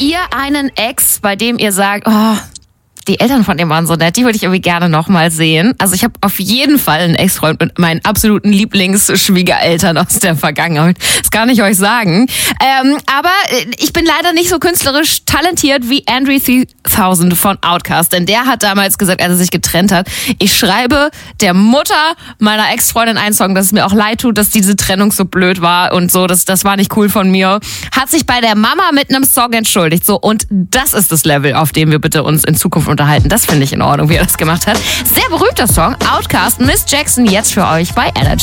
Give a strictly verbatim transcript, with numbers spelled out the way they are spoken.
ihr einen Ex, bei dem ihr sagt, oh, die Eltern von dem waren so nett, die würde ich irgendwie gerne nochmal sehen. Also ich habe auf jeden Fall einen Ex-Freund mit meinen absoluten Lieblingsschwiegereltern aus der Vergangenheit. Das kann ich euch sagen. Ähm, aber ich bin leider nicht so künstlerisch talentiert wie Andre three thousand von Outkast. Denn der hat damals gesagt, als er sich getrennt hat, ich schreibe der Mutter meiner Ex-Freundin einen Song, dass es mir auch leid tut, dass diese Trennung so blöd war und so. Das, das war nicht cool von mir. Hat sich bei der Mama mit einem Song entschuldigt. So, und das ist das Level, auf dem wir bitte uns in Zukunft unterhalten. Das finde ich in Ordnung, wie er das gemacht hat. Sehr berühmter Song. Outkast, Miss Jackson, jetzt für euch bei Energy.